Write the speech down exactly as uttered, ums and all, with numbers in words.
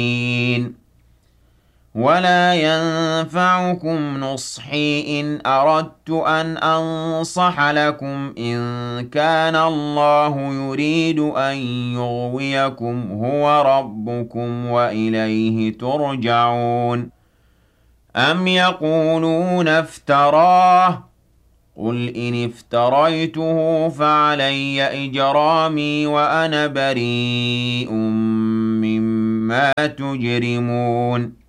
ولا ينفعكم نصحي إن أردت أن أنصح لكم إن كان الله يريد أن يغويكم هو ربكم وإليه ترجعون. أم يقولون افتراه قل إن افتريته فعلي إجرامي وأنا بريء مما تجرمون